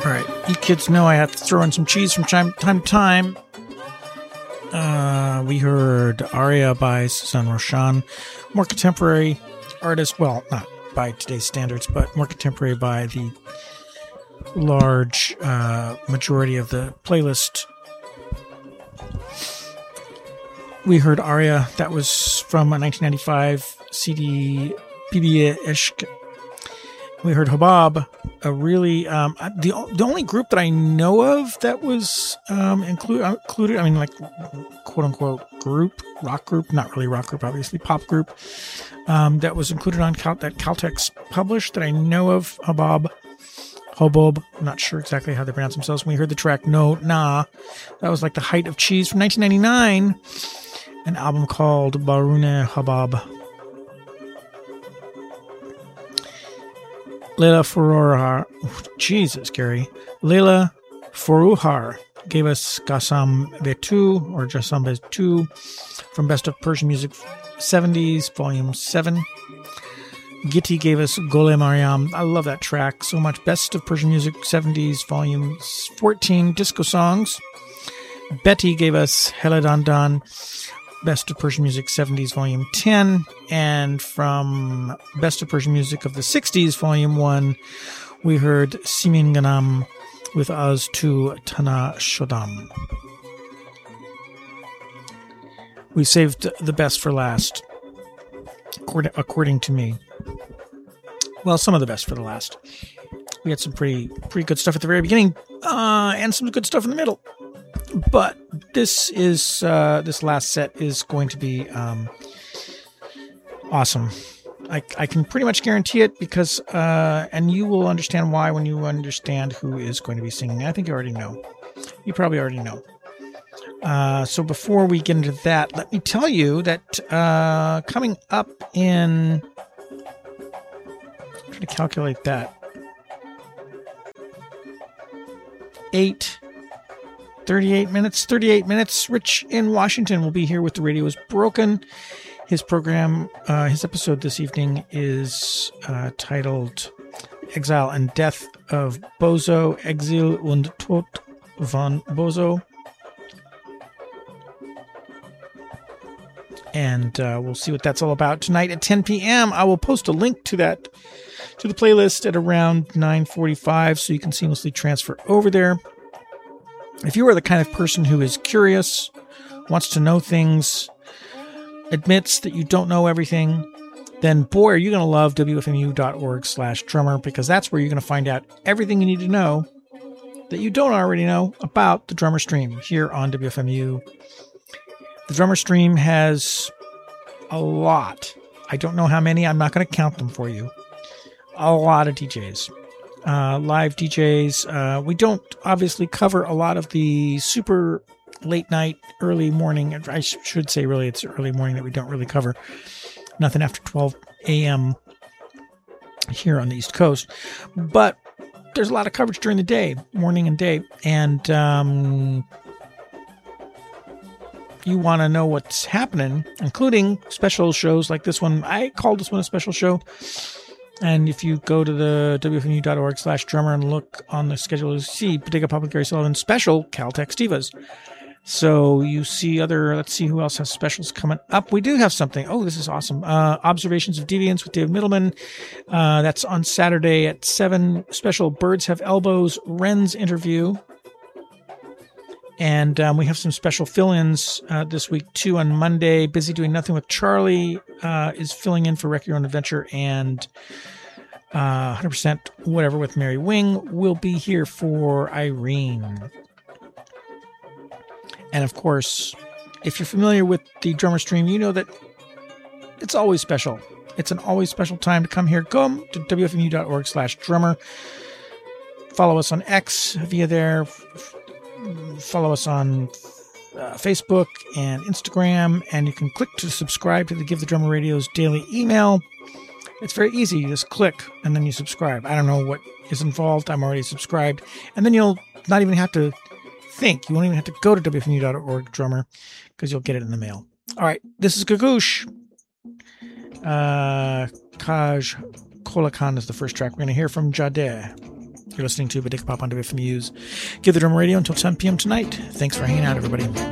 All right, you kids know I have to throw in some cheese from time to time. We heard Aria by Suzanne Roshan, more contemporary artist. Well, not by today's standards, but more contemporary by the large majority of the playlist. We heard Aria. That was from a 1995 CD, Bibi Ishq. We heard Hobab, a really the only group that I know of that was included. I mean, like quote unquote rock group, not really rock group, obviously pop group that was included on that Caltex published that I know of. Hobab. I'm not sure exactly how they pronounce themselves. We heard the track No Nah. That was like the height of cheese from 1999, an album called Barune Hobab. Leila Forouhar, Jesus, Gary. Leila Forouhar gave us Gassam Betu, or Jassam Betu, from Best of Persian Music 70s, Volume 7. Gitti gave us Gole Mariam. I love that track so much. Best of Persian Music 70s, Volume 14, Disco Songs. Betty gave us Heladandan, Best of Persian Music 70s, Volume 10. And from Best of Persian Music of the 60s, Volume 1, we heard Simin Ganam with Az Tu Tana Shodam. We saved the best for last, according to me. Well, some of the best for the last. We had some pretty good stuff at the very beginning, and some good stuff in the middle. But this last set is going to be awesome. I can pretty much guarantee it because, and you will understand why when you understand who is going to be singing. I think you already know. You probably already know. So before we get into that, let me tell you that coming up in... I'm trying to calculate that. 38 minutes. Rich in Washington will be here with The Radio is Broken. His program, his episode this evening is titled Exile and Death of Bozo, Exil und Tod von Bozo. And we'll see what that's all about tonight at 10 p.m. I will post a link to that, to the playlist at around 9:45, so you can seamlessly transfer over there. If you are the kind of person who is curious, wants to know things, admits that you don't know everything, then boy, are you going to love wfmu.org/drummer, because that's where you're going to find out everything you need to know that you don't already know about the Drummer Stream here on WFMU. The Drummer Stream has a lot. I don't know how many. I'm not going to count them for you. A lot of DJs. Live DJs. We don't obviously cover a lot of the super late night, early morning. I should say really it's early morning that we don't really cover. Nothing after 12 a.m. here on the East Coast. But there's a lot of coverage during the day, morning and day. And you want to know what's happening, including special shows like this one. I called this one a special show. And if you go to the wfmu.org/drummer and look on the schedule, you see Bodega Public Gary Sullivan special Caltex Divas. So you see let's see who else has specials coming up. We do have something. Oh, this is awesome. Observations of Deviance with David Middleman. That's on Saturday at 7. Special Birds Have Elbows, Wren's interview. And we have some special fill-ins this week, too. On Monday, Busy Doing Nothing with Charlie is filling in for Wreck Your Own Adventure, and 100% Whatever with Mary Wing will be here for Irene. And, of course, if you're familiar with the Drummer Stream, you know that it's always special. It's an always special time to come here. Come to wfmu.org/drummer. Follow us on X via there. Follow us on Facebook and Instagram, and you can click to subscribe to the Give the Drummer Radio's daily email. It's very easy. You just click, and then you subscribe. I don't know what is involved. I'm already subscribed. And then you'll not even have to think. You won't even have to go to wfmu.org drummer, because you'll get it in the mail. All right. This is Gagoosh. Kaj Kolakan is the first track. We're going to hear from Jadeh. You're listening to Bodega Pop on WFMU's Give the Drum Radio until 10 p.m. tonight. Thanks for hanging out, everybody.